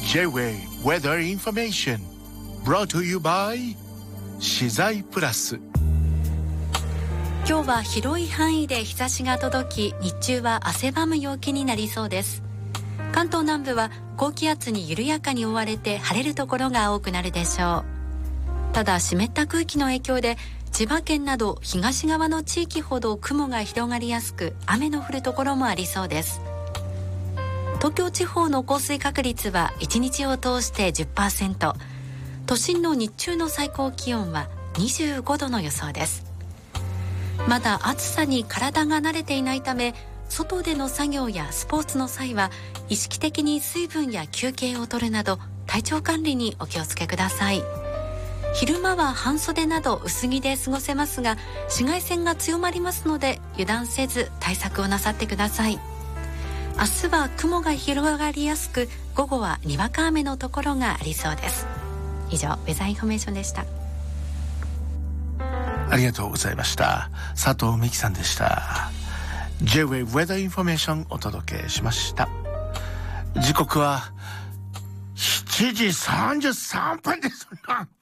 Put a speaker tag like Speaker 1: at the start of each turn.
Speaker 1: J-Way Weather Information brought to you by 資材プラス。
Speaker 2: 今日は広い範囲で日差しが届き、日中は汗ばむ陽気になりそうです。関東南部は高気圧に緩やかに覆われて晴れるところが多くなるでしょう。ただ湿った空気の影響で千葉県など東側の地域ほど雲が広がりやすく、雨の降るところもありそうです。東京地方の降水確率は1日を通して 10%、 都心の日中の最高気温は25度の予想です。まだ暑さに体が慣れていないため、外での作業やスポーツの際は意識的に水分や休憩をとるなど体調管理にお気をつけください。昼間は半袖など薄着で過ごせますが、紫外線が強まりますので油断せず対策をなさってください。明日は雲が広がりやすく、午後はにわか雨のところがありそうです。以上、ウェザーインフォメーションでした。
Speaker 1: ありがとうございました。佐藤美希さんでした。 J-Way Weather Information お届けしました。時刻は7時33分です。なん